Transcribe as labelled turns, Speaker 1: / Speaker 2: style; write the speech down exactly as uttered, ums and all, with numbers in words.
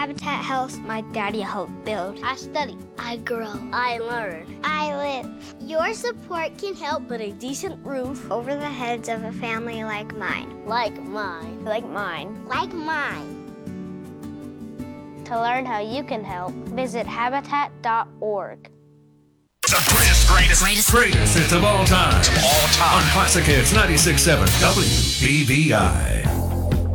Speaker 1: Habitat helps my daddy help build.
Speaker 2: I study.
Speaker 3: I grow.
Speaker 2: I learn.
Speaker 1: I live.
Speaker 2: Your support can help put a decent roof
Speaker 1: Over the heads of a family like mine.
Speaker 2: like mine.
Speaker 1: Like mine.
Speaker 2: Like mine.
Speaker 1: To learn how you can help, visit habitat dot org.
Speaker 4: The greatest, greatest,
Speaker 5: Greatest.
Speaker 4: greatest hits of all time.
Speaker 5: All time.
Speaker 4: On Classic Hits ninety-six point seven W B B I.